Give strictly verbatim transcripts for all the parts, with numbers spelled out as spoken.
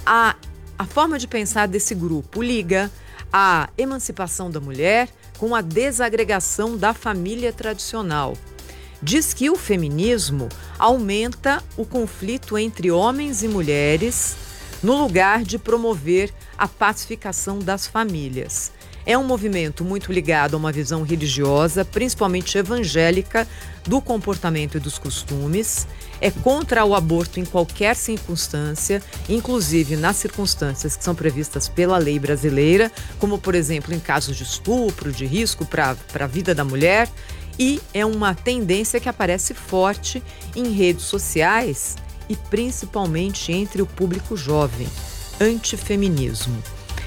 A, a forma de pensar desse grupo liga a emancipação da mulher com a desagregação da família tradicional. Diz que o feminismo aumenta o conflito entre homens e mulheres no lugar de promover a pacificação das famílias. É um movimento muito ligado a uma visão religiosa, principalmente evangélica, do comportamento e dos costumes. É contra o aborto em qualquer circunstância, inclusive nas circunstâncias que são previstas pela lei brasileira, como, por exemplo, em casos de estupro, de risco para a vida da mulher. E é uma tendência que aparece forte em redes sociais e principalmente entre o público jovem, antifeminismo.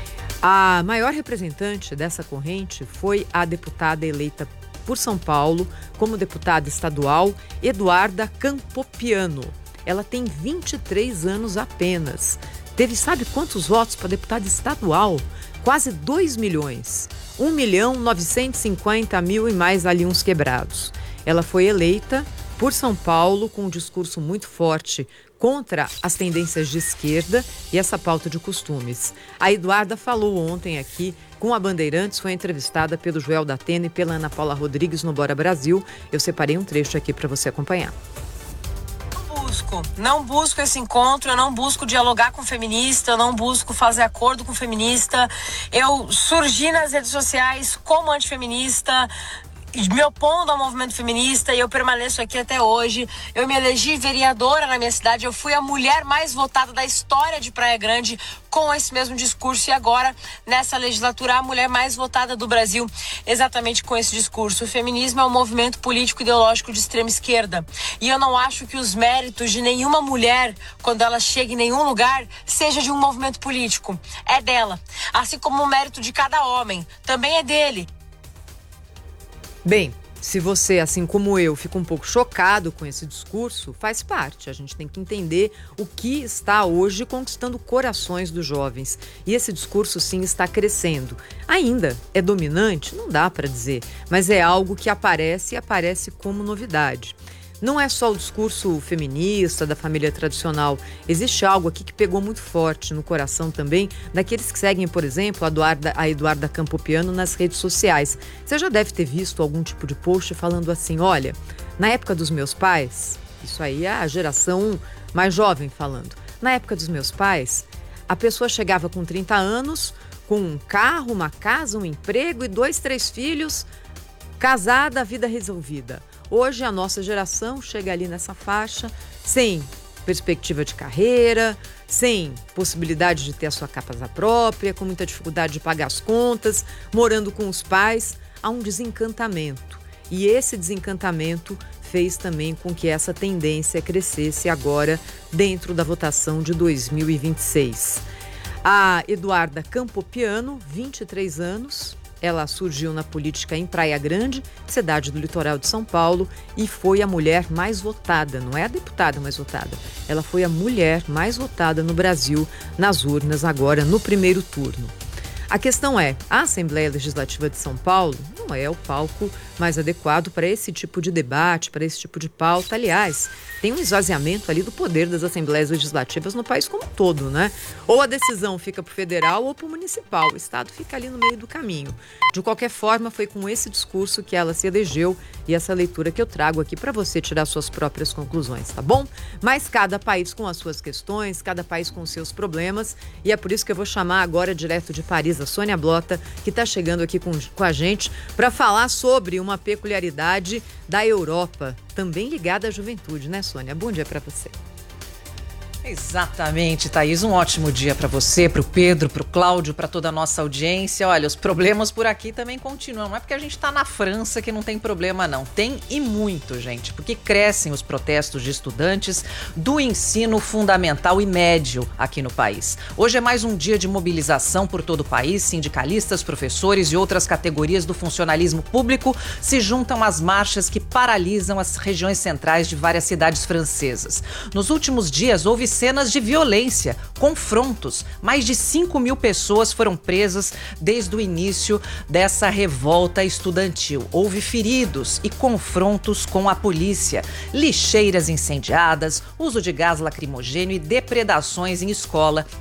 A maior representante dessa corrente foi a deputada eleita por São Paulo como deputada estadual, Eduarda Campopiano. Ela tem vinte e três anos apenas. Teve, sabe quantos votos para deputada estadual? Quase dois milhões. um milhão novecentos e cinquenta mil e mais ali uns quebrados. Ela foi eleita por São Paulo com um discurso muito forte contra as tendências de esquerda e essa pauta de costumes. A Eduarda falou ontem aqui com a Bandeirantes, foi entrevistada pelo Joel da Atena e pela Ana Paula Rodrigues no Bora Brasil. Eu separei um trecho aqui para você acompanhar. Não busco, não busco esse encontro, eu não busco dialogar com feminista, eu não busco fazer acordo com feminista. Eu surgi nas redes sociais como antifeminista, me opondo ao movimento feminista, e eu permaneço aqui até hoje. Eu me elegi vereadora na minha cidade, eu fui a mulher mais votada da história de Praia Grande com esse mesmo discurso, e agora, nessa legislatura, a mulher mais votada do Brasil, exatamente com esse discurso. O feminismo é um movimento político ideológico de extrema esquerda, e eu não acho que os méritos de nenhuma mulher, quando ela chega em nenhum lugar, seja de um movimento político. É dela. Assim como o mérito de cada homem também é dele. Bem, se você, assim como eu, fica um pouco chocado com esse discurso, faz parte. A gente tem que entender o que está hoje conquistando corações dos jovens. E esse discurso, sim, está crescendo. Ainda é dominante? Não dá para dizer, mas é algo que aparece e aparece como novidade. Não é só o discurso feminista, da família tradicional. Existe algo aqui que pegou muito forte no coração também daqueles que seguem, por exemplo, a Eduarda, a Eduarda Campopiano nas redes sociais. Você já deve ter visto algum tipo de post falando assim, olha, na época dos meus pais, isso aí é a geração mais jovem falando, na época dos meus pais, a pessoa chegava com trinta anos, com um carro, uma casa, um emprego e dois, três filhos, casada, a vida resolvida. Hoje a nossa geração chega ali nessa faixa sem perspectiva de carreira, sem possibilidade de ter a sua casa própria, com muita dificuldade de pagar as contas, morando com os pais. Há um desencantamento. E esse desencantamento fez também com que essa tendência crescesse agora dentro da votação de dois mil e vinte e seis. A Eduarda Campopiano, vinte e três anos, ela surgiu na política em Praia Grande, cidade do litoral de São Paulo, e foi a mulher mais votada, não é a deputada mais votada, ela foi a mulher mais votada no Brasil nas urnas agora no primeiro turno. A questão é, a Assembleia Legislativa de São Paulo não é o palco mais adequado para esse tipo de debate, para esse tipo de pauta. Aliás, tem um esvaziamento ali do poder das Assembleias Legislativas no país como um todo, né? Ou a decisão fica para o federal ou para o municipal. O Estado fica ali no meio do caminho. De qualquer forma, foi com esse discurso que ela se elegeu e essa leitura que eu trago aqui para você tirar suas próprias conclusões, tá bom? Mas cada país com as suas questões, cada país com os seus problemas, e é por isso que eu vou chamar agora direto de Paris a Sônia Blota, que está chegando aqui com, com a gente para falar sobre uma peculiaridade da Europa, também ligada à juventude, né, Sônia? Bom dia para você. Exatamente, Thaís. Um ótimo dia para você, para o Pedro, para o Cláudio, para toda a nossa audiência. Olha, os problemas por aqui também continuam. Não é porque a gente está na França que não tem problema, não. Tem e muito, gente, porque crescem os protestos de estudantes do ensino fundamental e médio aqui no país. Hoje é mais um dia de mobilização por todo o país. Sindicalistas, professores e outras categorias do funcionalismo público se juntam às marchas que paralisam as regiões centrais de várias cidades francesas. Nos últimos dias, houve cenas de violência, confrontos. Mais de cinco mil pessoas foram presas desde o início dessa revolta estudantil. Houve feridos e confrontos com a polícia, lixeiras incendiadas, uso de gás lacrimogêneo e depredações em escola